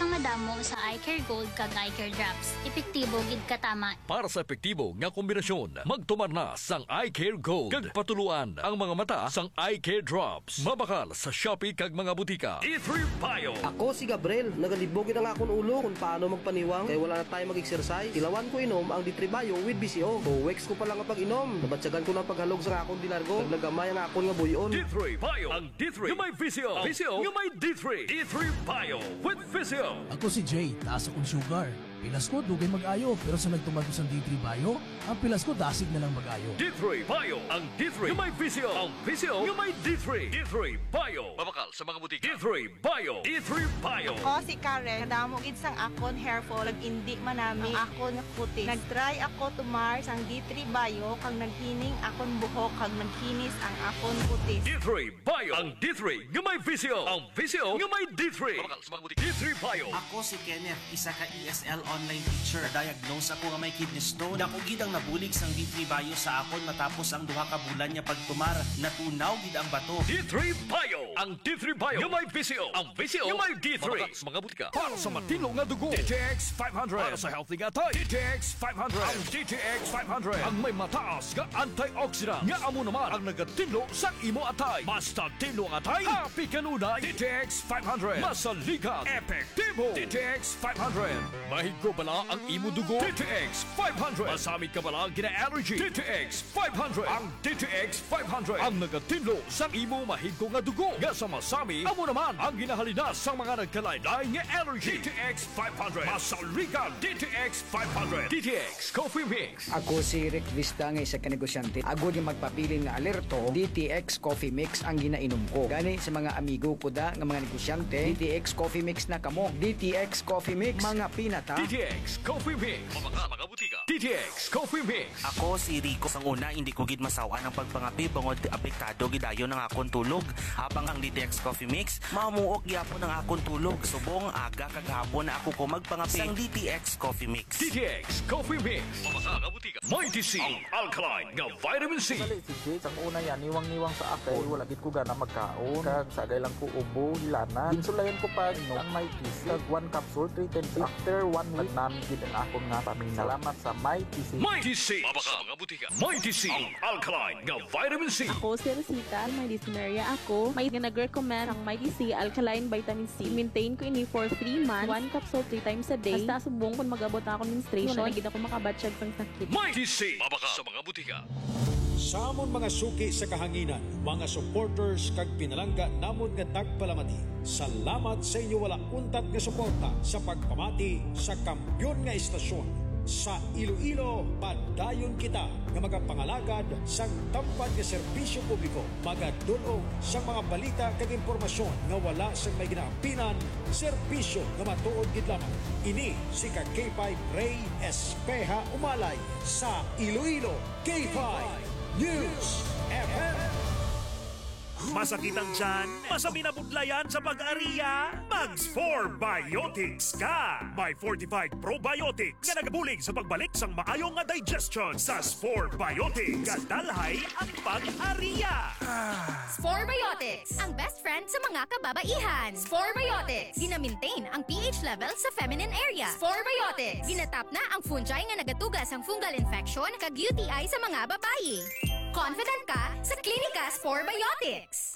sang madamo sa eye care gold kag eye care drops. Epektibo gid katama. Para sa epektibo nga kombinasyon, magtumar na sang eye care gold kag patuluan ang mga mata sang eye care drops. Mabakal sa Shopee kag mga butika. D3 Bio. Ako si Gabriel, nagalibogin ang akong ulo kung paano magpaniwang kaya wala na tayo mag-exercise. Tilawan ko inom ang D3 Bio with BCO. 2 weeks ko pa lang ang pag-inom. Nabatsagan ko ng paghalog sa akong dilargo. Naglagamay ang akong nga buyon. D3 Bio. Ang D3 yung may VCO. VCO yung may D3. D3 Bio with VCO. Ako si Jay, taas akong sugar. Pilas ko, dugay mag-ayo. Pero sa nagtumag ko sa D3 Bio, ang pilas ko dasig na lang mag-ayo. D3 Bio. Ang D3 yung may VCO. Ang VCO yung may D3. D3 Bio. Mabakal sa mga butika. D3 Bio. D3 Bio. Ako si Karen, kadamo gid sang akon hair fall, indi manami ang akon nga puti. Nag-try ako tumar sang D3 Bio kag naghining akon buhok kag naghinis ang akon puti. D3 Bio. Ang D3 yung may VCO. Ang VCO yung may D3. Mabakal sa mga butika. D3 Bio. Ako si Kenneth, isa ka ESL online teacher. Diagnose ako nga may kidney stone. Dako gid ang nabulig sang D3 Bio sa akon matapos ang duha ka bulan niya pagtumar. Natunaw gid ang bato. D3 Bio. Ang D3 Bio yung may VCO. Ang VCO yung may D3. Mabakal sa mga butika. Para sa matino nga dugo. DTX 500. Para sa healthy nga tayo. DTX 500. Ang DTX 500. Ang may mataas nga antioxidant. Nga amo naman ang nagatinlo sa imo atay. Basta tinlo ang atay. Happy kanunay. DTX 500. Masaligan. Epektibo. DTX 500. Mahigko bala ang imo dugo. DTX 500. Masamit ka bala gina-allergy. DTX 500. Ang DTX 500. Ang nagatinlo sa imo mahigko nga dugo. Nga sa masami, amo naman ang ginahalinas sa mga nagkalaylay nga allergy. DTX 500. Masaligan. DTX 500. DTX Coffee Mix. Ako si Rick Vista nga isa ka negosyante. Agod yung magpapilin nga alerto, DTX Coffee Mix ang ginainom ko. Gani sa mga amigo ko da nga mga negosyante, DTX Coffee Mix na kamo. DTX Coffee Mix, mga pinata. DTX Coffee Mix. Mga butika. DTX Coffee Mix. Ako si Rico. Sang una, hindi ko gid masawaan ang pagpangapi bangod apektado gidayon ng akon tulog. Habang ang DTX Coffee Mix, mamuok gyapon ang akon tulog. Subong aga kagahapon na ako ko magpangapi sang DTX Coffee Mix. DTX Coffee Mix. Mga butika. Mighty C. Ang alkaline nga vitamin C. Dali si Jay, sang una yan, niwang-niwang sa akin. Wala gid ko gana magkaon. Kag sagay lang ko ubo, hilana. Insulayan ko pa ang Mighty C. Kag 1 capsule, 310. After 1 week, namin gid ang akong nga paminaw. Salamat sa Mighty C. Mighty C. Mga butika. Mighty C. Ang alkaline nga vitamin C. Ako si Rosita, may dyspnea ako. May nag-recommend ang Mighty C Alkaline Vitamin C. Maintain ko ini for 3 months. 1 capsule 3 times a day. Basta subong kung mag-abot ako menstruation. Wala gid ako makabatsyag sang sakit. Mighty C. Sa mga butika. Sa amon mga suki sa kahanginan, mga supporters kag pinalangga namon nga tagpalamati. Salamat sa inyo wala untat nga suporta sa pagpamati sa kampyon nga istasyon. Sa Iloilo, padayon kita nga magapangalagad sang tampad nga serbisyo publiko. Magadulong sang mga balita kag impormasyon nga wala sang may ginaapinan, serbisyo nga matuod gid lamang. Ini si K5 Ray Espeja Umalay sa Iloilo K5 News FM. Masakit ang tiyan? Masabi na budlayan sa pag-ariya? Mags 4 Biotics ka! May fortified probiotics nga nagabulig sa pagbalik sang maayong nga digestion sa Spore Biotics. Kadalhay ang pag-ariya! Spore Biotics, ang best friend sa mga kababaihan. Spore Biotics, gina-maintain ang pH level sa feminine area. Spore Biotics, ginatap na ang fungi nga nagatugas ang fungal infection kag UTI sa mga babayi. Confident ka sa Klinika Spore Biotics.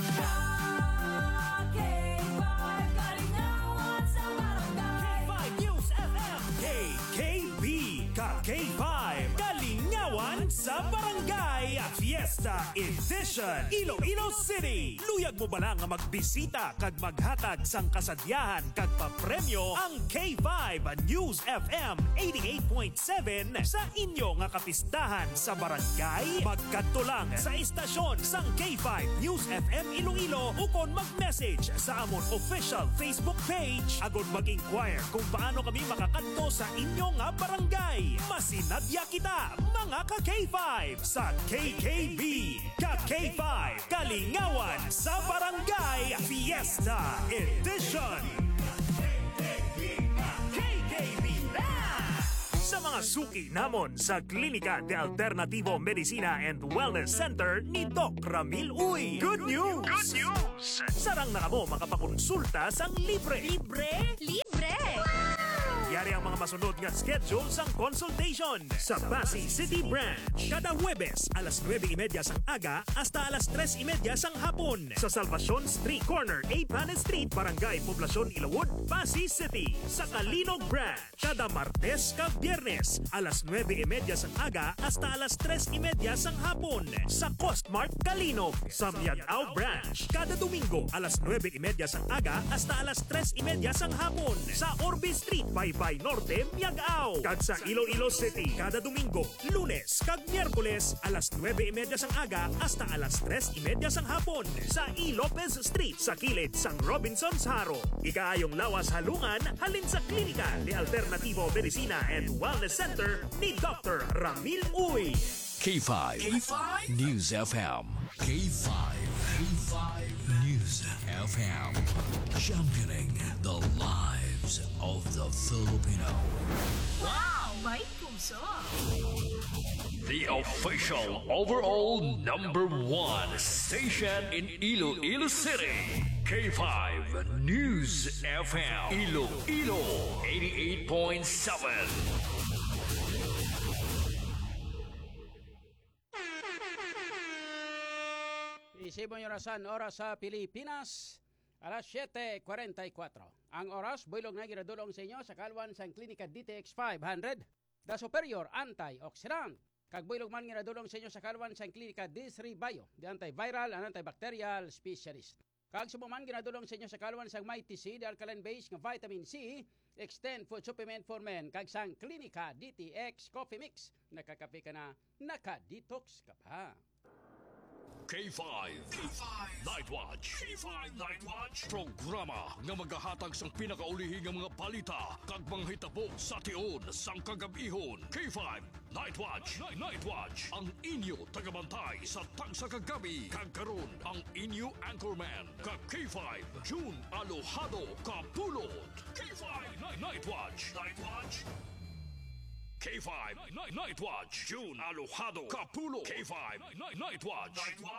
K5 News FM, KKB, K5, Kalingawan sa Barangay Fiesta Edition, Iloilo City. Luyag mo ba lang nga magbisita kag maghatag sang kasadyahan kag papremyo ang K5 News FM 88.7 sa inyo nga kapistahan sa barangay? Magkadto lang sa istasyon sang K5 News FM Iloilo ukon mag-message sa amon official Facebook page agud mag-inquire kung paano kami makakadto sa inyo nga barangay. Masinadya kita mga ka-K5 sa KKB, ka-K5, Kalingawan sa Barangay Fiesta Edition. KKB sa mga suki namon sa Klinika de Alternativo Medicina and Wellness Center ni Doc Ramil Uy. Good news! Good news! Sarang na kamo makapakonsulta sang libre. Libre? sunod nga schedule sang consultation sa Pasay City Branch. Kada Huwebes, alas 9:30 sang aga hasta alas 3:30 sang hapon sa Salvacion Street Corner, 8 Panes Street, Barangay Poblacion, Ilawod, Pasay City. Sa Kalinog Branch, kada Martes kag Biyernes, alas 9:30 sang aga hasta alas 3:30 sang hapon sa Costmart Kalinog. Sa Miagao Branch, kada Domingo, alas 9:30 sang aga hasta alas 3:30 sang hapon sa Orbe Street, Baybay Norte, Miagao. Kag sa Iloilo City, kada Domingo, Lunes kag Miyerkules, alas 9:30 sang aga hasta alas 3:30 sang hapon sa E. Lopez Street sa kilid sang Robinson's Haro. Ikaayong lawas halungan halin sa klinika ni Alternativo Medicina and Wellness Center ni Dr. Ramil Uy. K5. News FM. K5 News FM. Championing the lives of the Filipino. Wow! May puso! The official overall #1 station in Iloilo City. K5 News FM. Iloilo 88.7. Isibong orasan, oras sa Pilipinas, alas 7:44. Ang oras, builog na ginadulong sa inyo sa kalwan sa Klinika DTX 500, the superior antioxidant. Kag builog man ginadulong sa inyo sa kalwan sa Klinika D3 Bio, the antiviral and antibacterial specialist. Kag subuman ginadulong sa inyo sa kalwan sa Mighty C, the alkaline base ng vitamin C, extend food supplement for men, kag sang Klinika DTX Coffee Mix. Nakakape ka na, naka-detox ka pa. K5 Night Watch. Programa nga magahatag sang pinakaulihi nga mga balita kag mga hitabo sa tiyon sang kagabihon. K5 Night Watch. Ang inyo tagabantay sa tagsa kagabi kag karon ang inyo anchorman kag K5 June Alojado Kapulot. K5 Night Watch. K5 Night Watch. June Alojado Capulo. K5 Night Watch.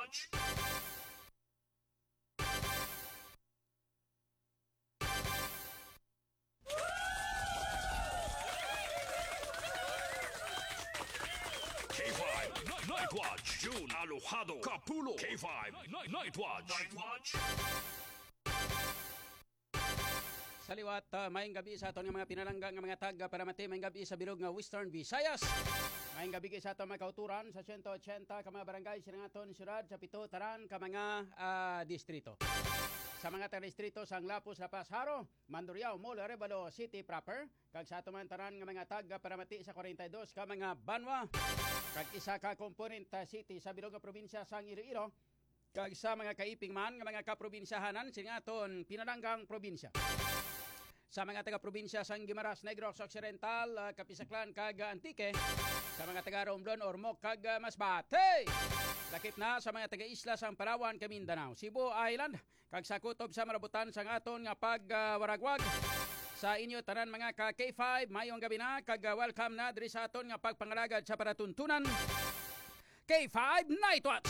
K5 Night Watch. June Alojado Capulo. K5 Night Watch. Sa liwat, maayong gabi sa aton nga mga pinalangga nga mga tag para mati, maayong gabi sa bilog nga Western Visayas. Maayong gabi sa aton mga kauturan sa 180 ka mga barangay sa aton syudad sa pito taran ka mga distrito. Sa mga taga-distrito sa Anglapos, La Paz, Haro, Mandurriao, Molo, Arevalo City proper, kag sa aton taran nga mga tag para mati sa 42 ka mga Banwa, kag isa ka component city sa bilog nga probinsya sa Iloilo, kag sa mga kaiping man nga mga kaprobinsyahanan sa aton pinalanggang probinsya. Sa mga taga-probinsya sa Guimaras, Negros Occidental, Kapisaklan, kag Antique, sa mga taga-Romblon, Ormoc, kag Masbate. Lakip na sa mga taga-isla sa Palawan, Mindanao, Cebu Island, kag sa kutob sa marabutan sa aton nga pagwaragwag. Sa inyo tanan mga ka-K5, mayong gabi na, kag welcome na diri sa aton nga pagpangalagad sa paratuntunan. K5 Night Watch.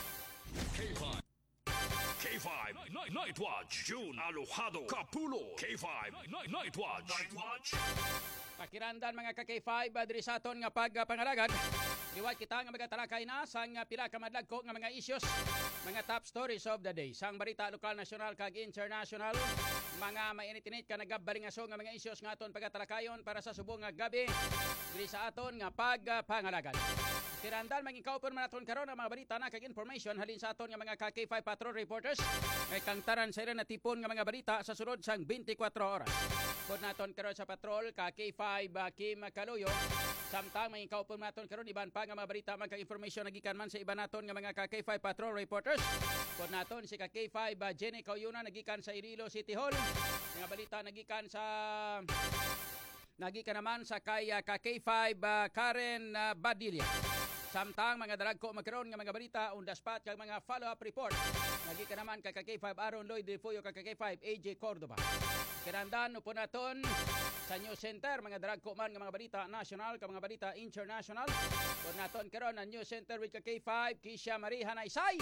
K5 Night Watch. June Alojado Capulo. K5 Night Watch. Pakirandan mga ka-K5 diri sa aton nga pagpangalagad. Liwat kita nga magatalakay na sa nga pila ka madlagko nga mga issues, mga top stories of the day. Sang barita lokal, nasyonal kag international, mga mainit-init ka nagabaringaso nga mga issues nga aton pagatalakayon para sa subong nga gabi diri sa aton nga pagpangalagad. Tirandal maging man aton karon ang mga balita na kag information halin sa aton nga mga K5 patrol reporters. May kangtaran sa na tipon nga mga balita sa sunod sang 24 oras. Pod naton karon sa patrol K5 Kim Kaluyo. Samtang maging man aton karon iban pa nga mga balita magkag information nagikan man sa iban naton nga mga K5 patrol reporters. Pod naton si K5 Jenny Kauyuna nagikan sa Iloilo City Hall. Mga balita nagikan naman sa kay K5 Karen Badilla. Samtang mga dalagko magkaroon nga mga balita on the spot kag mga follow-up report. Nagika naman kay K5 Aaron Lloyd Defuyo kag K5 AJ Cordoba. Kirandan upon naton sa News Center mga dalagko man nga mga balita national kag mga balita international. Upon naton karon ang News Center with K5 Kisha Marie Hanaysay.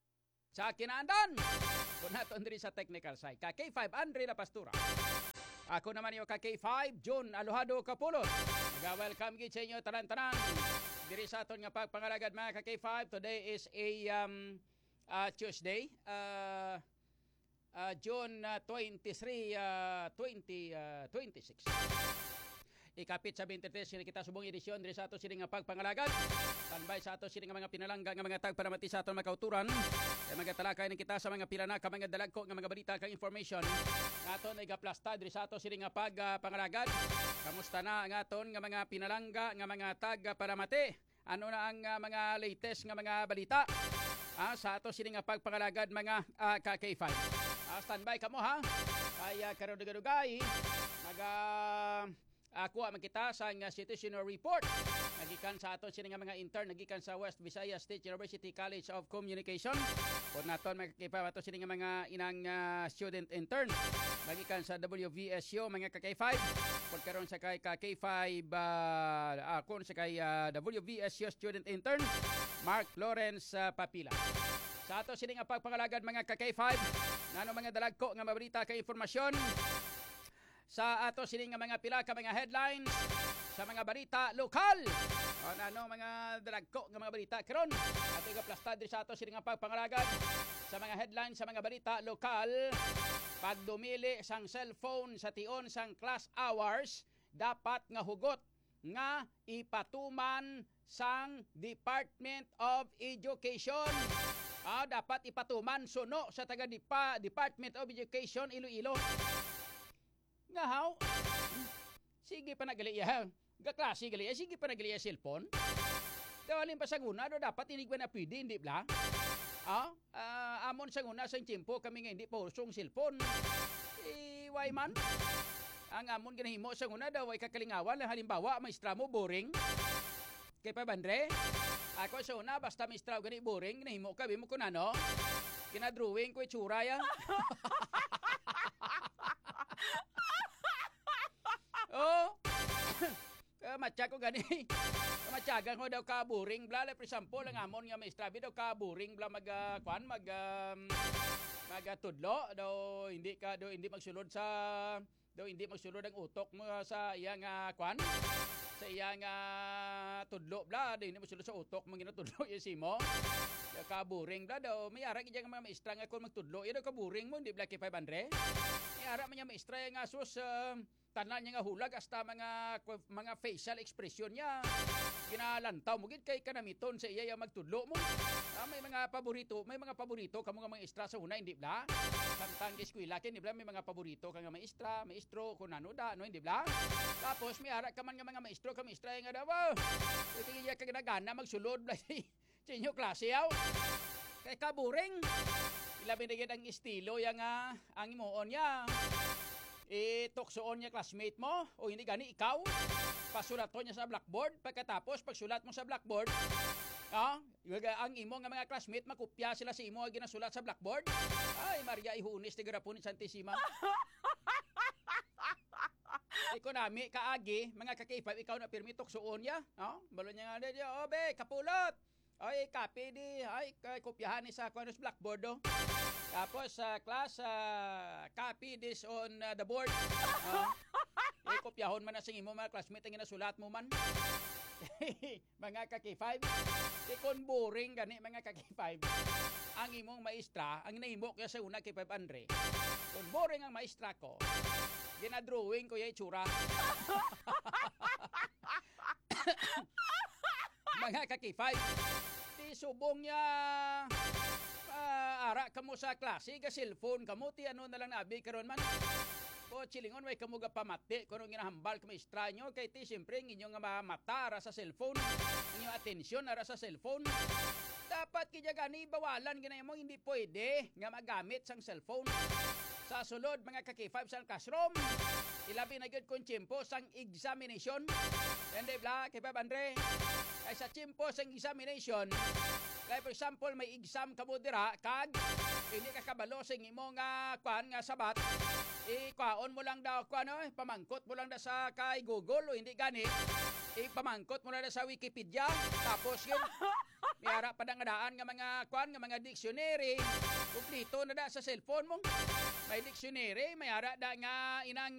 Sa kinandan upon naton diri sa technical side K5 Andre La Pastura. Ako naman yung ka-K5, June Alohado Kapulot. Nag-welcome gid sa inyo tanan-tanan. Diri sa aton nga pagpangalagad mga ka-K5. Today is a Tuesday. June 23, 2026. Ikapit sa 23 sila kita subong edisyon diri sa ato sini nga pagpangalagad. Tanbay sa ato sini nga mga pinalangga nga mga tag para mati sa aton makauturan. Kay magatalakay ni kita sa mga pilana ka mga dalagko nga mga balita kang information. Aton ay gaplasta diri sa ato sini nga pagpangalagad. Kamusta na ang aton nga mga pinalangga nga mga tag para mati? Ano na ang mga latest nga mga balita? Sa ato sini nga pagpangalagad mga ka-K5. Standby kamo ha. Kaya karon dugay ako ang kita sa situational report. Nagikan sa ato sini nga mga intern, nagikan sa West Visayas State University College of Communication. Kung naton magkipa ato sini nga mga inang student intern. Nagikan sa WVSU mga ka-K5. Kung karon sa kay ka-K5 kung sa kay WVSU student intern Mark Lawrence Papila. Sa ato sini nga pagpangalagad mga ka-K5, nano mga dalagko nga mabalita kay informasyon. Sa ato sini nga mga pila ka mga headlines sa mga balita lokal. O ano mga dalagko nga mga balita karon. Ato nga plastad sa ato sini nga pagpangalagad sa mga headlines sa mga balita lokal. Pagdumili sang cellphone sa tion sang class hours dapat nga hugot nga ipatuman sang Department of Education. Dapat ipatuman suno sa taga Department of Education Iloilo. Nga haw? Sige pa nagaliya. Gaklase galiya. Sige pa nagaliya cellphone. Dawalin pa sa nguna. Dapat inig ba na pwede, hindi ba? Amon sa nguna sa tiyempo kami nga hindi porsong cellphone. Why man? Ang amon ginahimo sa nguna daw ay kakalingawan. Halimbawa, maestra mo boring. Kay pa bandre? Ako sa una, basta maestra gani boring. Ginahimo ka, bimo ko na no? Kinadrawing ko itsura yan. Matya ko gani. Matyagan ko daw ka boring bla. For example, ang amon nga maestra daw ka boring bla magtudlo daw hindi magsulod ang utok mo sa iyang sa iyang tudlo bla hindi magsulod sa utok mo ginatudlo isimo. Daw ka boring bla daw may ara gid mga maestra nga kun magtudlo daw ka boring mo hindi bla kay 500. May ara man nga maestra nga sus tanan niya nga hulag hasta mga facial expression niya ginalantaw mo gid kay kanamiton sa iya yung magtudlo mo. May mga paborito kamo nga mga maestra sa una hindi bla samtang eskwela kin hindi bla may mga paborito kang maestro kun ano da no hindi bla. Tapos may ara ka man nga mga maestra nga daw iti iya kaganagana magsulod bla sa inyo klase yaw kay ka boring ilabi na gid ang estilo yang ang imuon niya. Tuksoon niya classmate mo o hindi gani ikaw pasulaton niya sa blackboard pagkatapos pagsulat mo sa blackboard ang imo nga mga classmate makopya sila sa imo nga ginasulat sa blackboard. Ay Maria ihunis ti garapon ni Santissima. Economy kaagi mga ka-K5 ikaw na pirmi tuksoon niya balo niya nga dia be kapulot ay copy di ay kopyahan ni sa kuno sa blackboard Tapos class copy this on the board. Kopyahon man na sa imo mga classmate ang ginasulat mo man. Mga ka-K5. Kon boring gani mga ka-K5. Ang imong maestra, ang nahimo kaya sa una kay 500. Kon boring ang maestra ko, ginadrawing ko yung itsura. Mga ka-K5. Di subong niya ara kamo sa klase ka cellphone kamo ti ano na lang nabi karon man ko chilingon way kamo ga pamati kuno ginahambal ka maestra nyo kay ti siyempre inyo nga mata ara sa cellphone inyo atensyon ara sa cellphone dapat kidya gani bawalan ginay mo hindi pwede nga magamit sang cellphone sa sulod mga ka-K5 sa classroom ilabi na gyud kun tiyempo sang examination hindi bla kay Andre kay sa tiyempo sang examination. Kaya for example, may exam ka mo dira, kag, hindi ka kabalo sa imong nga sabat, kwaon mo lang daw, pamangkot mo lang daw sa kay Google o hindi gani, pamangkot mo lang daw sa Wikipedia, tapos yun, may harap pa nga daan nga mga dictionary, kumplito na daw sa cellphone mo, may dictionary, may ara da nga inang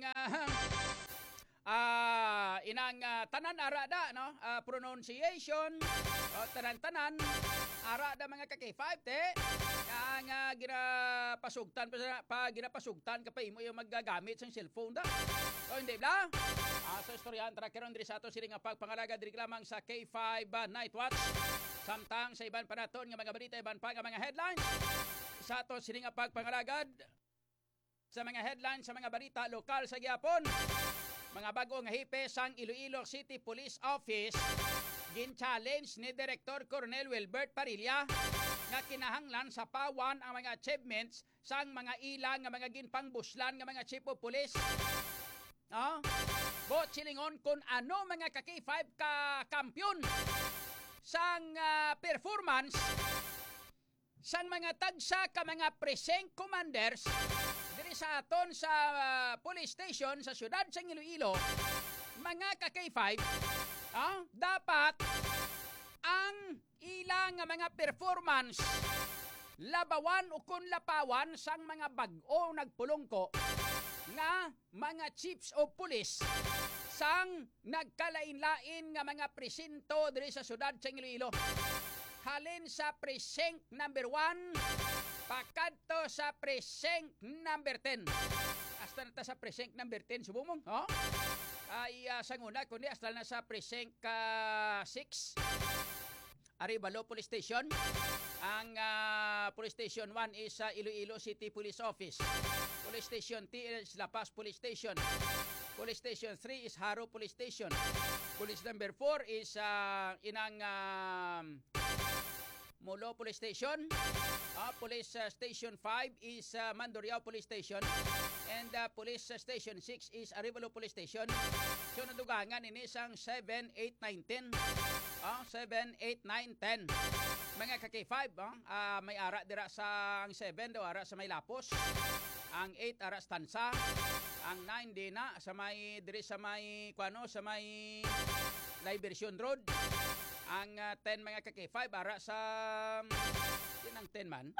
tanan ara da no, pronunciation tanan ara da mga kaki 5 te nga ginapasugtan ka pa imo yung magagamit sa cellphone da o hindi bla sa istoryan tara karon diri sa ato sini nga pagpangalaga diri lamang sa K5 Night Watch samtang sa iban pa naton nga mga balita iban pa nga mga headlines sa ato sini nga pagpangalagad sa mga headlines sa mga balita lokal sa gihapon. Mga bago nga hipe sang Iloilo City Police Office gin-challenge ni Director Colonel Wilbert Parilla nga kinahanglan sa pawan ang mga achievements sang mga ilang nga mga ginpangbuslan nga mga chief of police. Bot silingon kung ano mga ka-K5 ka kampiyon sang performance sang mga tagsa ka mga precinct commanders diri sa aton sa police station sa syudad sa Iloilo, mga ka-K5, dapat ang ilang mga performance labawan o kun lapawan sang mga bag-o nagpulongko nga mga chiefs of police sang nagkalain-lain nga mga presinto diri sa syudad sa Iloilo. Halin sa precinct number 1 pakadto sa precinct number 10. Hasta na sa precinct number 10 subong mo, ay sanguna kundi hasta na sa precinct 6 Arevalo Police Station. Ang Police Station 1 is Iloilo City Police Office. Police Station 2 is La Paz Police Station. Police Station 3 is Haro Police Station. Police number 4 is inang Molo Police Station. Police Station 5 is Mandurriao Police Station. And Police Station 6 is Arevalo Police Station. So nadugangan ini sang 7, 8, 9, 10. 7, 8, 9, 10. Mga ka-K5, may ara dira sa 7 daw ara sa may Lapos. Ang 8 ara sa Tansa. Ang 9 di na sa may diri sa may sa may Liberation Road. Ang 10 mga ka-K5 ara sa yan ang 10 man.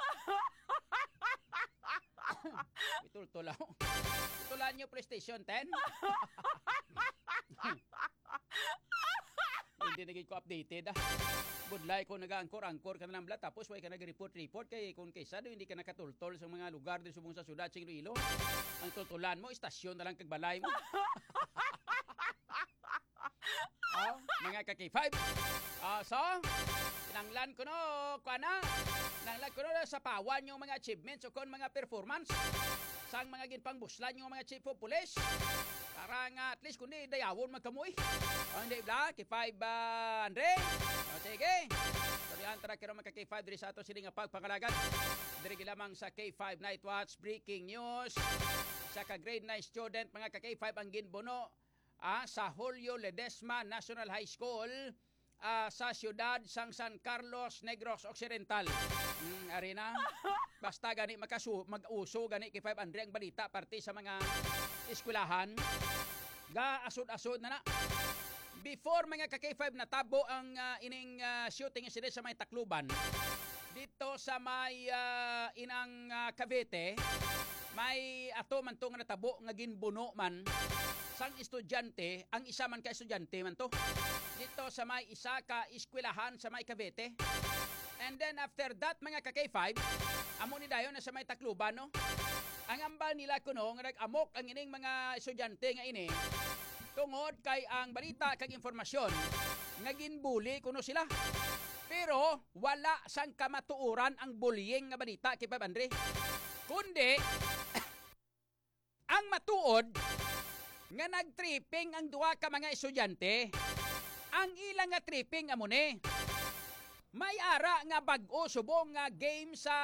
Itultulaw. Tulan nyo PlayStation 10. Hindi naging ko updated. Budlay ko nag-angkor ka na lang bla tapos way ka nag-report kay kung kaysa hindi ka nakatultol sa mga lugar din subong sa syudad sa Iloilo. Ang tultulan mo istasyon na lang kagbalay mo. Mga ka-K5. So, nanglan ko sa pawan yung mga achievements o kon mga performance sang mga ginpangbuslan yung mga chief of police para nga at least kundi dayawon magkamoy. Hindi bla, K5 Andre. Sige. Sorry, tara kero mga K5 diri sa ato sini nga pagpangalagan. Diri lamang sa K5 Night Watch breaking news. Sa ka-grade 9 student mga ka-K5 ang ginbono sa Julio Ledesma National High School sa siyudad sang San Carlos Negros Occidental. Arena. Basta gani mag-uso gani kay 5 Andre ang balita parte sa mga eskwelahan. Asod-asod na. Before mga ka-K5 natabo ang ining shooting incident sa may Tacloban. Dito sa may inang Cavite, may ato man to nga natabo nga ginbuno man sang estudyante, ang isa man ka estudyante man to. Dito sa may isa ka eskwelahan sa may Cavite. And then after that mga ka-K5, amo ni dayon na sa may Tacloban no. Ang ambal nila kuno nga nag-amok ang ining mga estudyante nga ini tungod kay ang balita kag informasyon nga ginbuli kuno sila. Pero wala sang kamatuoran ang bullying nga balita kay 5 Andre. Kundi ang matuod nga nagtripping ang duha ka mga estudyante. Ang ilang nga tripping amo ni may ara nga bag-o subong nga game sa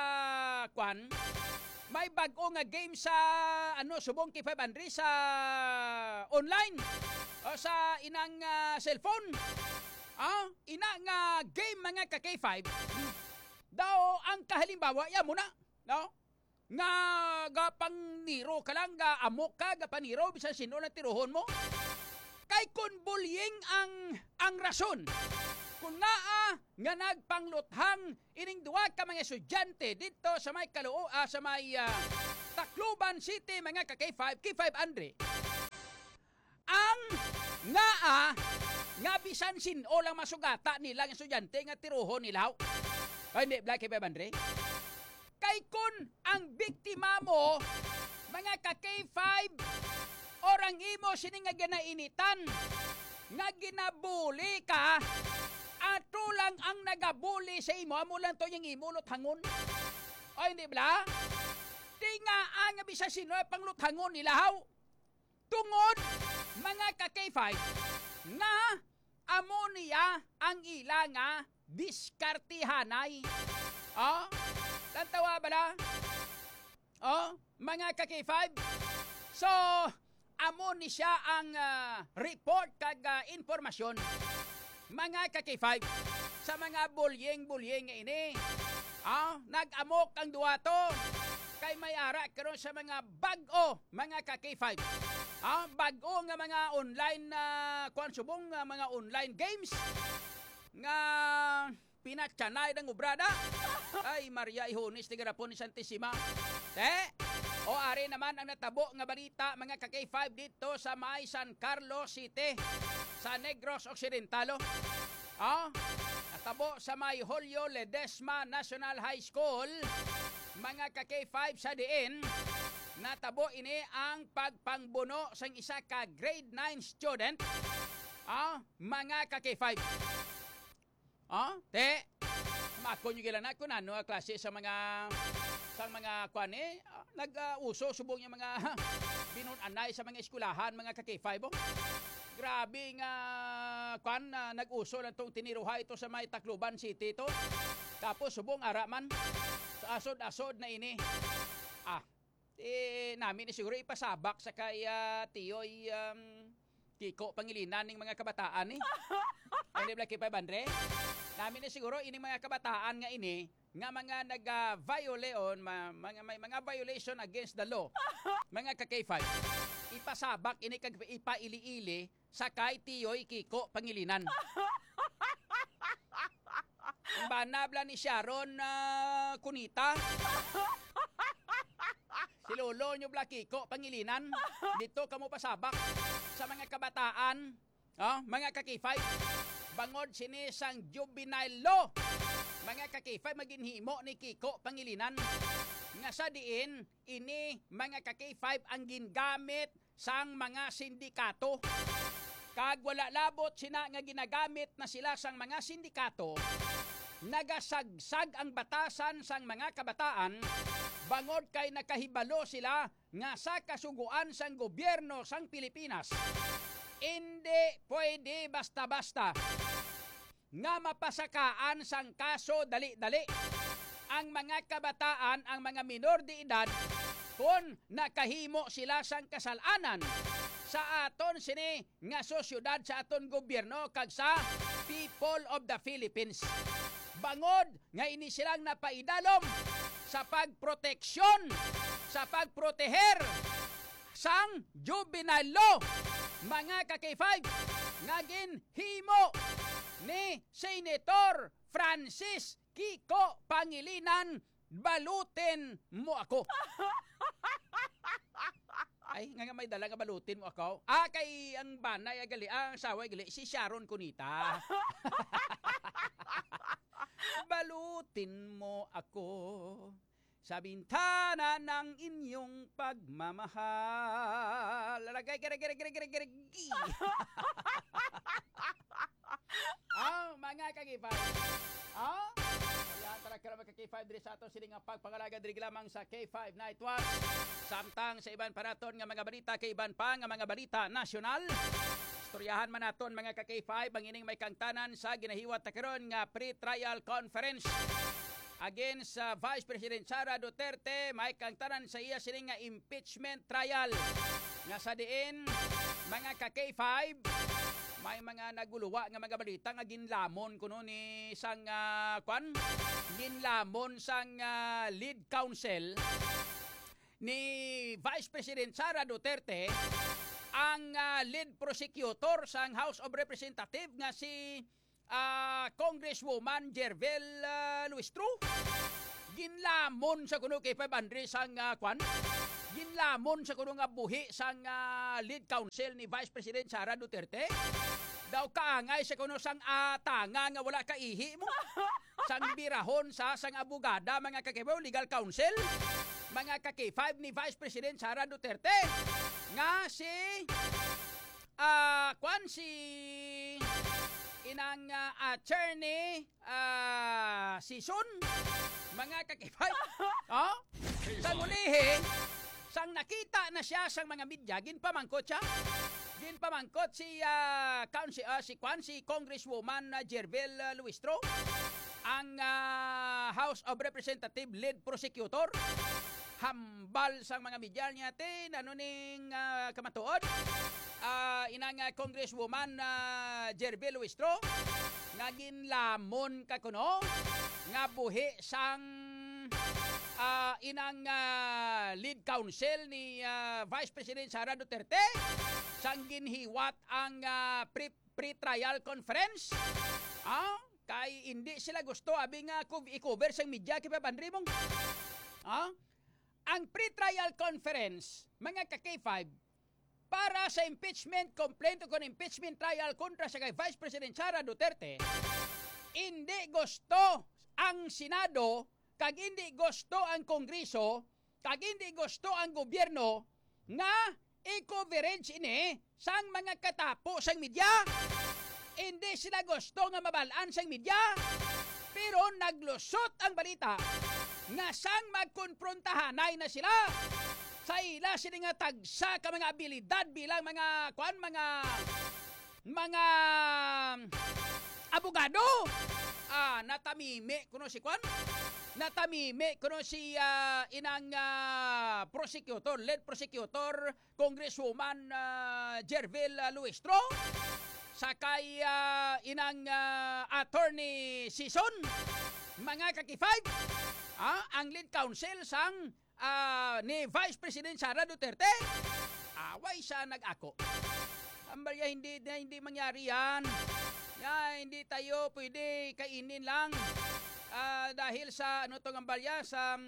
may bag-o nga game sa subong kay 5 Andre sa online o sa inang cellphone. Ina nga game mga ka-K5 daw ang kahalimbawa ya muna no nga gapang niro ka lang ga amok ka gapaniro bisan sino na tiruhon mo kay kun bullying ang rason kung nga nagpangluthang ining duwa ka mga estudyante dito sa may sa may Tacloban City mga ka-K5, K5 Andre. Ang nga bisan sino lang masugata nilang estudyante nga tiruho nilaw. Ay, hindi, Black K5 Andre. Kay kun ang biktima mo, mga ka-K5, orang imo sini nga ginainitan, nga ginabuli ka, ato lang ang nagabuli sa imo, amo lang to yung imulot hangon. Ay, hindi ba? Di nga ang bisa sino pang luthangon nilahaw. Tungod, mga ka-K5, na amo niya ang ila nga diskartihanay. Oh, tantawa bala? Oh, mga ka-K5. So, amo ni siya ang report kag informasyon. Mga ka-K5, sa mga bulyeng ini. Nag-amok ang duwato. Kay may ara karon sa mga bag-o, mga ka-K5. Bag-o nga mga online na subong nga mga online games nga pinatsanay ng ubrada. Ay, Maria Ihonis, tigarapon ni Santissima. O ari naman ang natabo nga balita, mga ka-K5 dito sa may San Carlos City, sa Negros Occidentalo. Natabo sa may Julio Ledesma National High School, mga ka-K5 sa diin, natabo ini ang pagpangbuno sa isa ka grade 9 student, mga ka-K5. Makon yung gilan ako na klase sa mga kwan nag-uso subong yung mga binunanay sa mga eskulahan, mga ka-K5. Grabe nga kwan nag-uso lang itong tiniruha ito sa may Tacloban City ito. Tapos subong araman sa asod-asod na ini. Namin siguro ipasabak sa kay Tiyoy Kiko Pangilinan ng mga kabataan ni. Hindi Black K5 Andre. Namin siguro ini mga kabataan nga ini nga mga nag-violate may mga violation against the law. Mga ka-K5. Ipasabak ini kag ipaili-ili sa kay Tiyoy Kiko Pangilinan. Ang banabla ni Sharon Kunita. Si Lolo nyo Black Kiko Pangilinan. Dito kamo pasabak sa mga kabataan, mga ka-K5. Bangod sinisang juvenile law. Mga ka-K5 maginhimo ni Kiko Pangilinan. Nga sa diin, ini mga ka-K5 ang gingamit sang mga sindikato. Kag wala labot sina nga ginagamit na sila sang mga sindikato, nagasagsag ang batasan sang mga kabataan, bangod kay nakahibalo sila nga sa kasuguan sang gobyerno sang Pilipinas. Hindi pwede basta-basta nga mapasakaan sang kaso dali-dali ang mga kabataan, ang mga minor de edad, kung nakahimo sila sang kasalanan sa aton sini nga sosyudad, sa aton gobyerno kag sa people of the Philippines. Bangod nga ini silang napaidalom sa pagproteksyon, sa pagproteher sang juvenile law, mga ka-K5, nga ginhimo ni Senator Francis Kiko Pangilinan. Balutin mo ako. Ay, nga may dala nga balutin mo ako. Kay ang banay gali, ang saway gali, si Sharon Kunita. Balutin mo ako sa bintana ng inyong pagmamahal. Lalagay, gare. Mga kagipay. Kaya talaga naman ka-K5 diri sa aton sining nga pagpangalaga diri lamang sa K5 Night Watch. Samtang sa iban pa naton nga mga balita, kay iban pa nga mga balita nasyonal. Istoryahan man naton mga ka-K5 ang ining may kangtanan sa ginahiwat ta karon nga pre-trial conference against Vice President Sara Duterte. May kangtanan sa iya sining nga impeachment trial. Nga sa diin mga ka-K5, may mga naguluwa nga mga balita nga ginlamon kuno ni sang ginlamon sang lead counsel ni Vice President Sara Duterte, ang lead prosecutor sang House of Representatives nga si Congresswoman Jervel Luistro. Ginlamon sa kuno kay 500 sang ginlamon sa kuno nga buhi sang lead counsel ni Vice President Sara Duterte. Daw kaangay sa kuno sang tanga nga wala kaihi mo. Sang birahon sang abogada, mga kakibaw, legal counsel, mga kaki-5 ni Vice President Sara Duterte. Nga si si inang attorney Sison, mga kaki-5. Sa mulihi, sang nakita na siya sang mga media, ginpamangkot siya. Ginpamangkot si Congresswoman Jervel Luistro, ang House of Representative lead prosecutor. Hambal sang mga media niya nanuning kamatuod. Inang Congresswoman Jervel Luistro nga ginlamon kakuno nga buhi sang inang lead counsel ni Vice President Sara Duterte sang ginhiwat ang pre-trial conference. Kay hindi sila gusto abi nga i-cover sang media kay Papandri mong. Ang pre-trial conference, mga ka-K5, para sa impeachment complaint o kon impeachment trial kontra sa kay Vice President Sara Duterte, hindi gusto ang Senado, kag hindi gusto ang Kongreso, kag hindi gusto ang gobyerno nga i-coverage ini sang mga katapo sang media. Hindi sila gusto nga mabalaan sang media, pero naglusot ang balita nga sang magkonfrontahanay na sila sa ila sila nga tagsa ka mga abilidad bilang mga abogado. Natamime kuno si natamime kuno si inang prosecutor, lead prosecutor, Congresswoman Jervel Luistro, sakay inang attorney Sison, mga kaki-5, ang lead counsel sang ni Vice President Sara Duterte. Away siya nag-ako. Ambalya, hindi mangyari yan. Hindi tayo pwede kainin lang dahil sa tong ambalya sa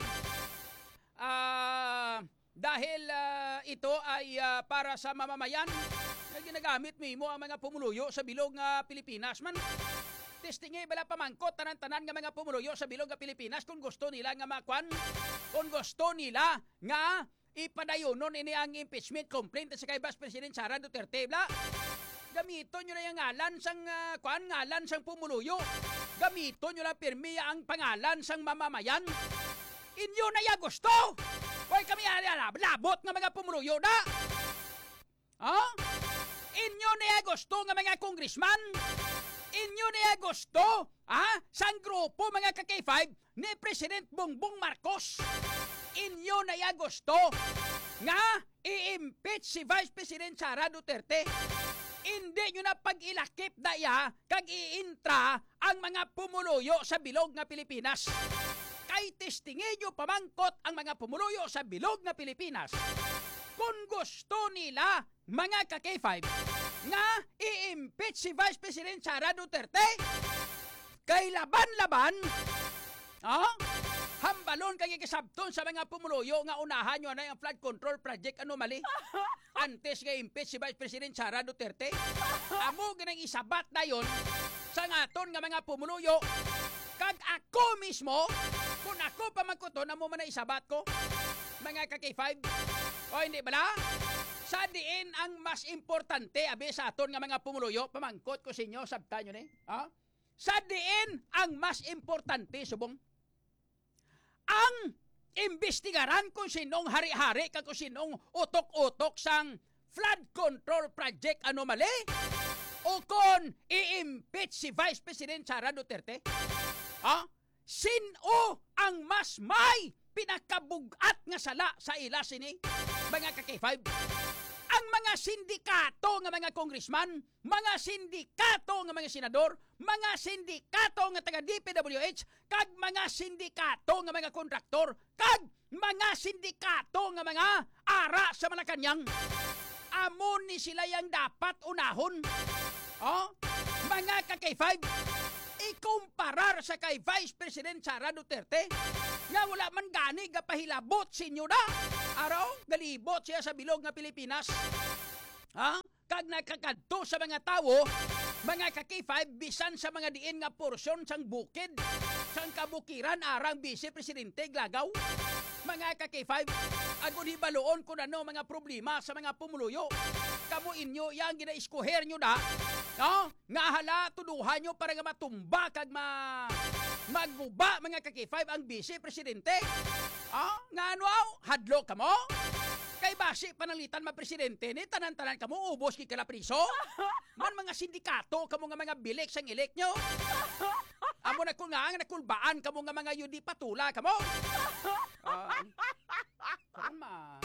dahil ito ay para sa mamamayan na ginagamit mo ang mga pumuluyo sa bilog nga Pilipinas man. Testingay bala pamangkot tanan-tanan nga mga pumuluyo sa bilog nga Pilipinas kung gusto nila nga makwan, kung gusto nila nga ipadayonon ini ang impeachment complaint sa kay Vice President Sara Duterte. Bla, gamito nyo na yung ngalan sang ngalan sang pumuluyo. Gamito nyo na pirmiya ang pangalan sang mamamayan. Inyo na ya gusto. Hoy kami labot nga mga pumuluyo na. Inyo na ya gusto nga mga congressman. Inyo na ya gusto sang grupo mga ka-K5 ni President Bongbong Marcos. Inyo na ya gusto nga i-impeach si Vice President Sara Duterte. Hindi nyo na pag-ilakip daya kag iintra ang mga pumuluyo sa bilog nga Pilipinas. Kay testingin nyo pamangkot ang mga pumuluyo sa bilog nga Pilipinas. Kung gusto nila, mga ka-K5, nga i-impeach si Vice President Sara Duterte, kay laban-laban, hambalon kay kisabton sa mga pumuluyo nga unahan nyo na yung flood control project anomaly. Antes nga impeach si Vice President Sara Duterte, amo ganang isabat na yon sa ngaton nga mga pumuluyo. Kag ako mismo, kung ako pa magkuto, na mo man na isabat ko, mga ka-K5. O hindi bala? Sa diin ang mas importante, abe sa aton nga mga pumuluyo, pamangkot ko sa inyo, sabta nyo ni. Sa diin ang mas importante, subong, ang imbestigaran kung sinong hari-hari kung sinong utok-utok sang flood control project anomaly o kung i-impeach si Vice President Sara Duterte. Sino ang mas may pinakabugat nga sala sa ila sini, mga ka-K5? Ang mga sindikato nga mga congressman, mga sindikato nga mga senador, mga sindikato nga taga DPWH, kag mga sindikato nga mga kontraktor, kag mga sindikato nga mga ara sa Malacanang. Amon ni sila yang dapat unahon. Mga ka-K5, ikumparar sa kay Vice President Sara Duterte nga wala man gani gapahilabot sinyo na araw galibot siya sa bilog nga Pilipinas. Kag nakakadto sa mga tawo, mga ka-K5 bisan sa mga diin nga porsyon sang bukid, sang kabukiran arang Vice Presidente glagaw. Mga ka-K5, agud hibaloon kun ano mga problema sa mga pumuluyo. Kamo inyo yang gina-iskuher nyo na, nga hala tuduhan nyo para nga matumba kag magguba mga ka-K5 ang Vice Presidente. Nga ano hadlo kamo? Kay basi panalitan ma presidente ni tanan-tanan kamo ubos ki kala priso. Man mga sindikato kamo nga mga bilik sang elek nyo. Amo na kun nga nakulbaan kamo nga mga yudi patula kamo. Tama.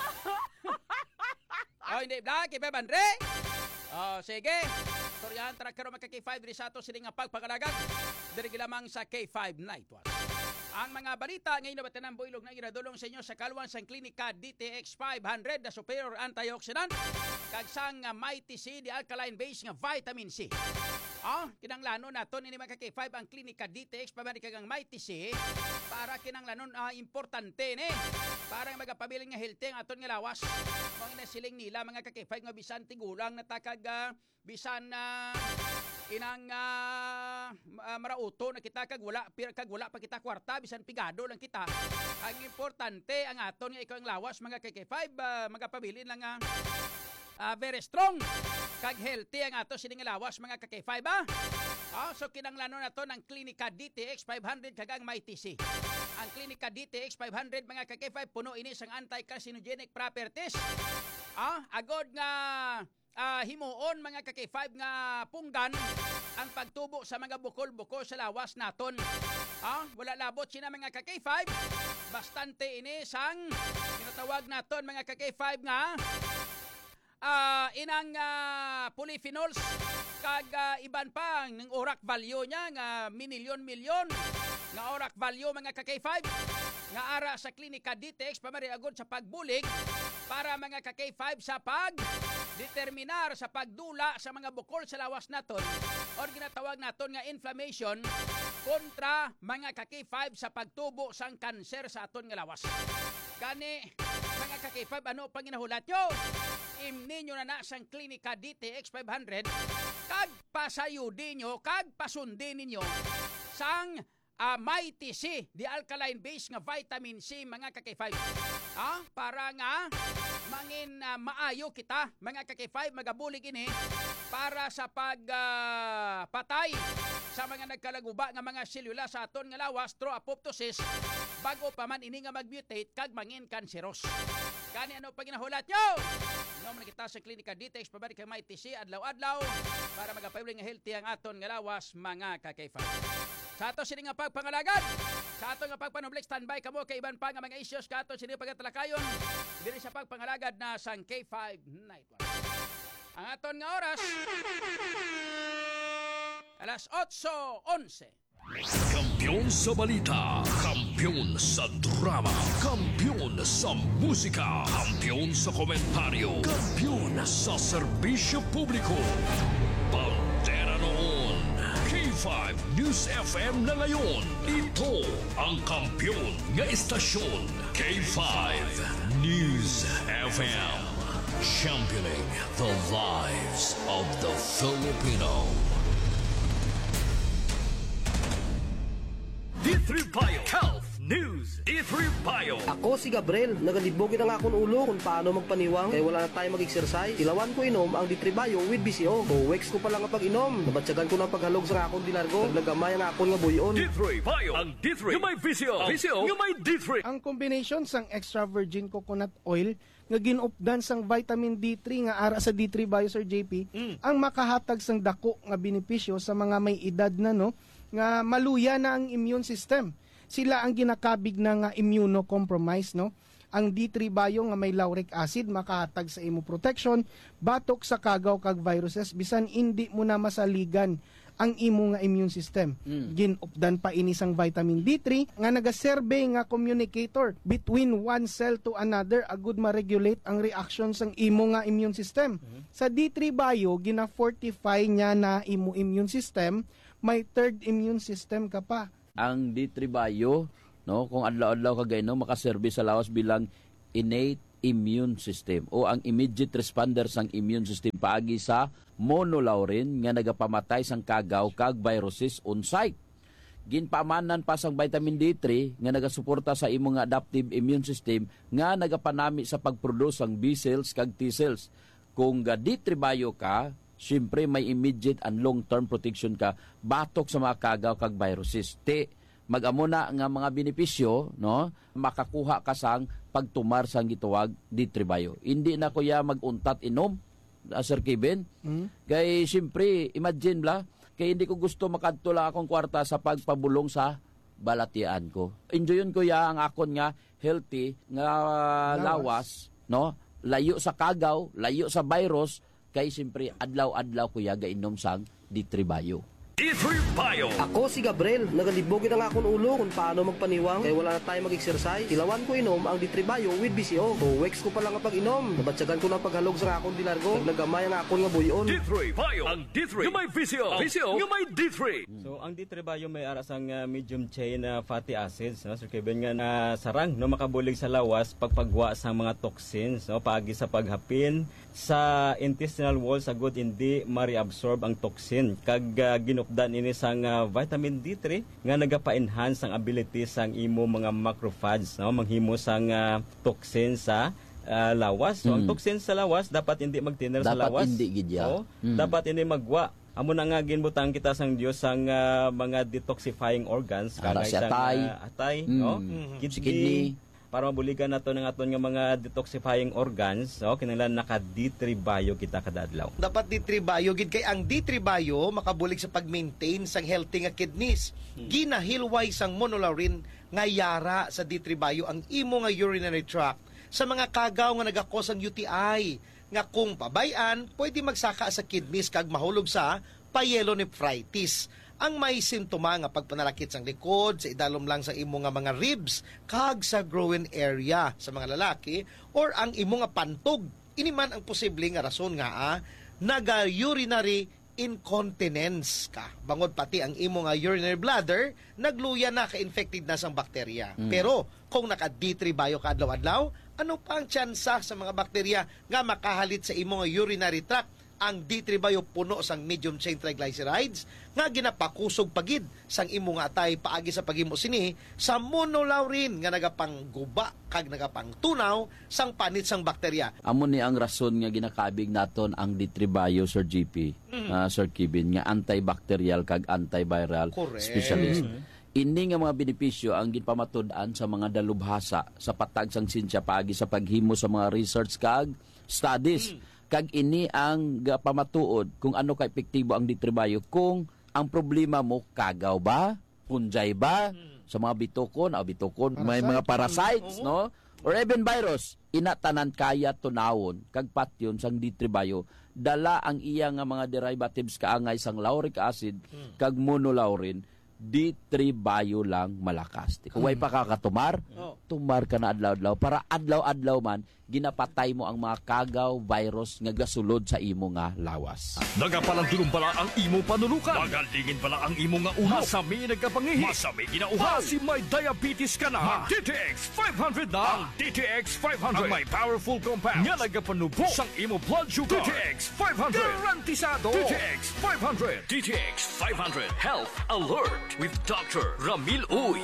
Hindi ba kay Andre? Sige. Storyahan tara karon mga K5 diri sa ato sini nga pagpakalagag. Diri lamang sa K5 Night Watch. Ang mga balita ngayon na batanan builog na ginadulong sa inyo sa kalwan sang klinika DTX 500 na superior antioxidant kag sang Mighty C di alkaline base nga vitamin C. Kinanglanon naton ini mga K5 ang klinika DTX 500 kag ang Mighty C para kinanglanon importante ni para magapabilin nga healthy ang aton nga lawas. Mao na siling nila mga K5 nga bisan tigulang natakag bisan inang marauto na kita kag wala pa kita kwarta bisan pigado lang kita. Ang importante ang aton nga ikaw ang lawas mga K5 magapabilin lang very strong kag healthy ang ato sining lawas mga K5 so kinanglanon nato ng klinika DTX 500 kag ang Mighty C. Ang klinika DTX 500 mga K5 puno ini sang anti-carcinogenic properties. Agod nga himuon mga K5 nga punggan ang pagtubo sa mga bukol-bukol sa lawas naton. Wala labot sina mga K5. Bastante ini sang tinatawag naton mga K5 nga inang polyphenols kag iban pa ng orak value niya nga minilyon-milyon nga orak value mga K5 nga ara sa klinika DTX pamariagod sa pagbulig para mga K5 sa pagdeterminar sa pagdula sa mga bukol sa lawas naton o ginatawag naton nga inflammation kontra mga K5 sa pagtubo sang kanser sa aton nga lawas. Gani mga K5 ano pang ginahulat nyo? Imni nyo na sang klinika DTX 500 kag pasayudi nyo kag pasundi ninyo sang Mighty C, the alkaline base nga vitamin C mga K5. Para nga mangin maayo kita mga K5 magabulig ini para sa pagpatay sa mga nagkalaguba nga mga selula sa aton nga lawas through apoptosis bago pa man ini nga magmutate kag mangin kanseros. Gani ano pag ginahulat nyo? Naman kita sa klinika DTX pabalik kay Mighty C adlaw-adlaw para magapabilin nga healthy ang aton nga lawas mga K5. Sa ato sini nga pagpangalagad, sa ato nga pagpanublik, standby kamo kay iban pa nga mga issues ka ato sini pagkatalakayon diri sa pagpangalagad na sang K5 Night Watch. Ang aton nga oras alas 8:11. Kampiyon sa balita, kampiyon sa drama, kampiyon sa musika, kampiyon sa komentaryo, kampiyon sa serbisyo publiko. Bandera noon, K5 News FM na ngayon. Ito ang kampiyon nga istasyon, K5 News FM. Championing the lives of the Filipino. D3 Bio Health News. D3 Bio. Ako si Gabriel, nagalibogin ang akong ulo kung paano magpaniwang kaya wala na tayo mag-exercise. Tilawan ko inom ang D3 Bio with BCO. Weeks ko pa lang ang pag-inom. Nabatsagan ko ng paghalog sa akong dilargo. Naglagamay ang akong nga buyon. D3 Bio. Ang D3 yung may BCO. BCO yung may D3. Ang combination sang extra virgin coconut oil nga ginupdan sang vitamin D3 nga ara sa D3 Bio Sir JP ang makahatag sang dako nga benepisyo sa mga may edad na nga maluya na ang immune system. Sila ang ginakabig na nga immunocompromised Ang D3 Bio nga may lauric acid makahatag sa imo protection batok sa kagaw kag viruses bisan hindi mo na masaligan ang imo nga immune system. Ginupdan pa ini sang vitamin D3 nga nagaserbe nga communicator between one cell to another agud ma-regulate ang reaction sang imo nga immune system. Sa D3 Bio gina-fortify niya na imo immune system, may third immune system ka pa. Ang D3 Bio, kung adlaw-adlaw ka gayno makaserbe sa lawas bilang innate immune system o ang immediate responder sang immune system paagi sa monolaurin nga nagapamatay sang kagaw kag viruses on site. Ginpamanan pa sang vitamin D3 nga nagasuporta sa imong adaptive immune system nga nagapanami sa pagproduce sang B cells kag T cells. Kung D3 bio ka, syempre may immediate and long-term protection ka batok sa mga kagaw kag viruses. Mag-amo na nga mga benepisyo, no, makakuha ka sang pagtumar sang gituwag D3 bio. Hindi na kuya mag-untat inom, Sir Kevin. Kay syempre, imagine la, kay hindi ko gusto makadto lang akong kwarta sa pagpabulong sa balatian ko. Enjoyon ko ya ang akon nga healthy nga lawas, no? Layo sa kagaw, layo sa virus, kay syempre adlaw-adlaw ko ya gainom sang D3 bio. D3 Bio. Ako si Gabriel, nagalibogin ang akong ulo kung paano magpaniwang kaya wala na tayo mag-exercise. Tilawan ko inom ang D3 Bio with BCO. Weeks ko pa lang ang pag-inom. Nabatsagan ko ng paghalog sa akong dilargo. Naglagamay ang akong nga buyon. D3 Bio. Ang D3 yung may VCO. VCO yung may D3. So ang D3 Bio may aras ang medium chain fatty acids, no? Sir Kevin nga na sarang no makabulig sa lawas pagpagwa sa mga toxins, no, paagi sa paghapin sa intestinal wall sa good hindi ma-reabsorb ang toxin kag ginupdan ini sang vitamin D3 nga nagapa-enhance ang ability sang imo mga macrophages, no, manghimo sang toxin sa lawas. So ang toxin sa lawas dapat hindi magtiner sa lawas. Dapat hindi gidya. Dapat hindi magwa. Amo na nga ginbutang kita sang Dios sang mga detoxifying organs kagay sang atay, no, kidney, para mabuligan nato ng aton nga mga detoxifying organs, no, kinahanglan naka D3 Bio kita kada adlaw. Dapat D3 Bio gid kay ang D3 Bio makabulig sa pag-maintain sang healthy nga kidneys. Ginahilway sang monolaurin nga yara sa D3 Bio ang imo nga urinary tract sa mga kagaw nga nagakos ang UTI nga kung pabayan pwede magsaka sa kidneys kag mahulog sa pyelonephritis. Ang may simptoma nga pagpanalakit sang likod, sa idalom lang sa imo nga mga ribs, kag sa groin area sa mga lalaki, or ang imo nga pantog. Ini man ang posible nga rason nga naga-urinary incontinence ka. Bangod pati ang imo nga urinary bladder, nagluya na ka-infected na sang bakterya. Pero kung naka D3 Bio ka adlaw-adlaw, ano pa ang tsansa sa mga bakterya nga makahalit sa imo nga urinary tract? Ang D3 Bio puno sang medium chain triglycerides nga ginapakusog pagid sang imo nga atay paagi sa paghimo sini sa monolaurin nga nagapangguba kag nagapangtunaw sang panit sang bakterya. Amo ni ang rason nga ginakabig naton ang D3 Bio, Sir GP, Sir Kevin, nga antibacterial kag antiviral specialist. Ini nga mga benepisyo ang ginpamatud-an sa mga dalubhasa sa patag sang sinsya paagi sa paghimo sa mga research kag studies. Kag ini ang pamatuod kung ano ka epektibo ang D3 Bio kung ang problema mo kagaw ba, punjay ba, sa mga bitukon, may mga parasites, no? Or even virus, inatanan kaya tunawon kag patyon sang D3 Bio dala ang iya nga mga derivatives kaangay sang lauric acid kag monolaurin. D3 Bio lang malakas. Kung way pa kakatumar, tumar ka na adlaw-adlaw para adlaw-adlaw man ginapatay mo ang mga kagaw virus nga gasulod sa imo nga lawas. Nagapalandulong pala ang imo panulukan. Magalingin pala ang imo nga ulo. Masami nagkapangihi. Masami ginauhan. Si may diabetes ka na. DTX 500 na. Ang DTX 500 ang may powerful compounds nga nagapanubo sang imo blood sugar. DTX 500 garantisado. DTX 500. DTX 500 Health Alert with Dr. Ramil Uy.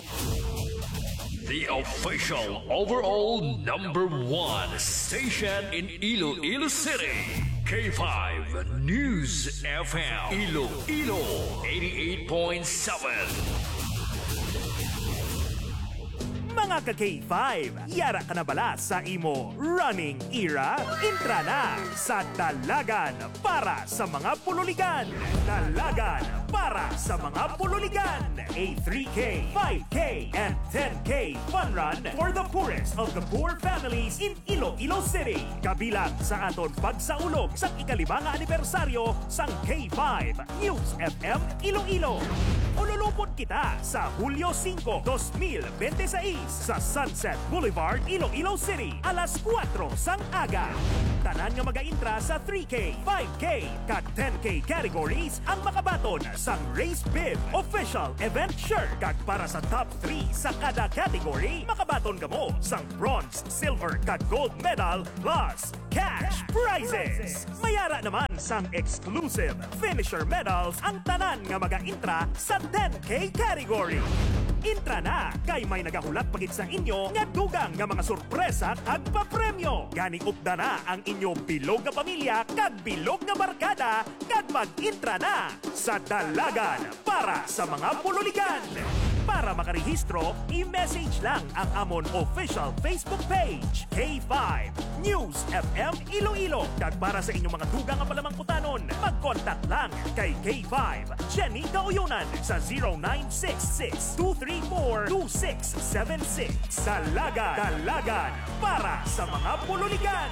The official overall #1 station in Iloilo City. K5 News FM. Iloilo 88.7. Mga ka-K5, yara ka na bala sa imo running era? Intra na sa Dalagan para sa mga pululigan. Dalagan para sa mga pululigan. A 3K, 5K, and 10K fun run for the poorest of the poor families in Iloilo City. Kabilang sa aton pagsaulog sa ika-5 anibersaryo sang K5 News FM Iloilo. Ululupot kita sa Hulyo 5, 2026 sa Sunset Boulevard, Iloilo City, alas 4 sang aga. Tanan nga mag-intra sa 3K, 5K, kag 10K categories ang makabaton sang Race Bib Official Event Shirt. Kag para sa top 3 sa kada category, makabaton ka mo sang bronze, silver, kag gold medal plus cash prizes. Mayara naman sang exclusive finisher medals ang tanan nga mag-intra sa 10K category. Intra na kay may nagahulat pagit sa inyo nga dugang nga mga sorpresa at papremyo. Gani upda na ang inyong bilog nga pamilya kag bilog nga barkada kag mag-intra na sa Dalagan para sa mga pululigan. Para makarehistro, i-message lang ang amon official Facebook page, K5 News FM Iloilo. Kag para sa inyong mga dugang nga palamangkutanon, mag-contact lang kay K5 Jenny Gauyunan sa 0966-234-2676. Dalagan para sa mga pululigan.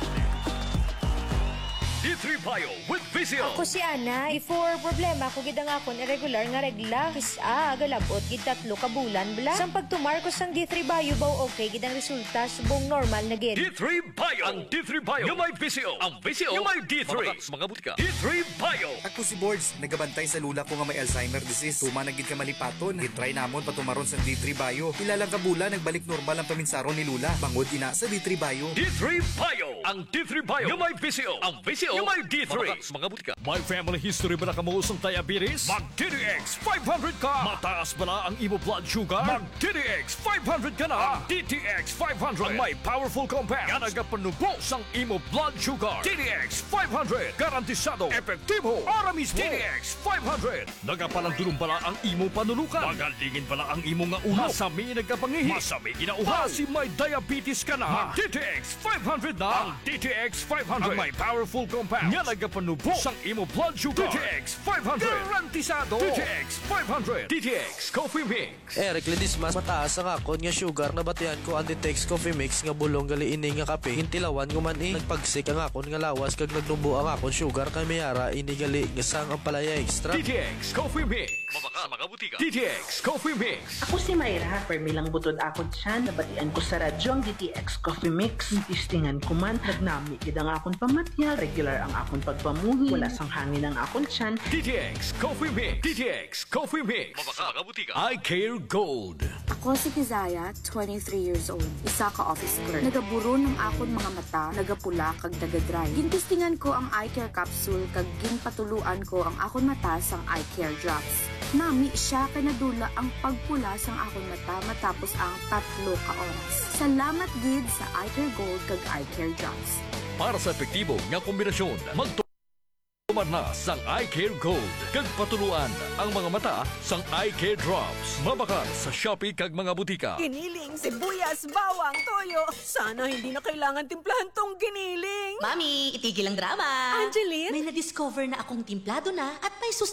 D3 Bio with Visio. Ako si Ana. Before problema ko gid ang akon irregular nga regla. Galabot gid 3 ka bulan bla. Sang pagtumar ko sang D3 Bio baw okay gid ang resulta subong normal na gid. D3 Bio. Ang D3 Bio yung may Visio. Ang Visio yung may D3. Mga butika. D3 Bio. Ako si Boards. Nagabantay sa lula ko nga may Alzheimer disease. Tuma na gid ka malipaton. Gitry namon patumaron sa D3 Bio. Ilang ka bulan nagbalik normal ang paminsaron ni Lula. Bangod ina sa D3 Bio. D3 Bio. Ang D3 Bio yung may Visio. Ang Visio yung may D3. Mga butika. May family history ba na kamuusong diabetes? Mag-DTX 500 ka. Mataas ba na ang imo blood sugar? Mag-DTX 500 ka na. DTX 500 ang may powerful compounds nga nagapanubos ang imo blood sugar. DTX 500 garantisado, epektibo. Aramis DTX 500 nagapalandulong bala ang imo panulukan. Magalingin bala ang imo nga ulo. Masami nagkapangihi. Masami ginauhaw. Si may diabetes ka na. Mag-DTX 500 na. Ang DTX 500 ang may powerful compounds nga nagapanubos ang imo blood sugar. DTX 500 garantisado. DTX 500. DTX Coffee Mix. Eric Ledismas, mataas ang akon nga sugar na batian ko ang DTX Coffee Mix nga bulong gali ini nga kape. Hintilawan ko man nagpagsik ang akon nga lawas kag nagdumbo ang akon sugar kay mayara ini gali nga sang ang palaya extra. DTX Coffee Mix. Mabaka mga butika. DTX Coffee Mix. Ako si Mayra, permilang butod akon siya, nabatian ko sa radyo ang DTX Coffee Mix. Tistingan ko man, nagnami gid ang akon pamatya, regular ang akon pagpamuhi, wala sang hangin ang akon tiyan. DTX Coffee Mix. DTX Coffee Mix. Mabaka mga butika. I Care Gold. Ako si Kizaya, 23 years old. Isa ka office clerk. Nagaburo ng akon mga mata, nagapula kag nagadry. Gintistingan ko ang eye care capsule kag ginpatuluan ko ang akon mata sang eye care drops. Nami siya kay nadula ang pagpula sang akon mata matapos ang 3 ka oras. Salamat gid sa eye care gold kag eye care drops. Para sa epektibo nga kombinasyon, magtumar na sang Eye Care Gold. Kag patuluan ang mga mata sang Eye Care Drops. Mabaka sa Shopee kag mga butika. Giniling, sibuyas, bawang, toyo. Sana hindi na kailangan timplahan tong giniling. Mami, itigil ang drama. Angeline? May na-discover na akong timplado na at may